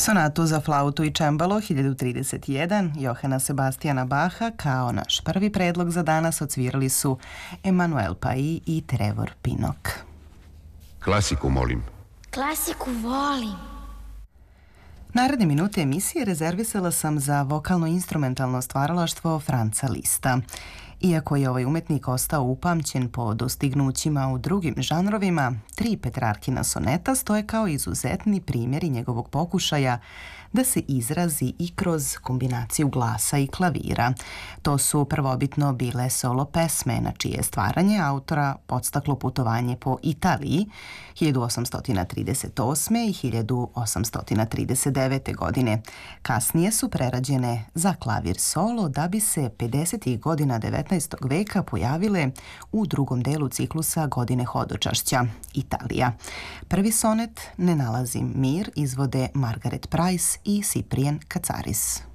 Sonatu za flautu i čembalo 1031 Johana Sebastijana Bacha kao naš prvi predlog za danas odsvirali su Emanuel Pai i Trevor Pinnock. Klasiku molim. Klasiku volim. Naredne minute emisije rezervisala sam za vokalno-instrumentalno stvaralaštvo Franca Lista. Iako je ovaj umetnik ostao upamćen po dostignućima u drugim žanrovima, tri Petrarkina soneta stoje kao izuzetni primjeri njegovog pokušaja da se izrazi i kroz kombinaciju glasa i klavira. To su prvobitno bile solo pesme, na čije stvaranje autora podstaklo putovanje po Italiji 1838. i 1839. godine. Kasnije su prerađene za klavir solo da bi se 50. godina 19. veka pojavile u drugom delu ciklusa Godine hodočašća, Italija. Prvi sonet Ne nalazim mir izvode Margaret Price i Cyprien Katsaris.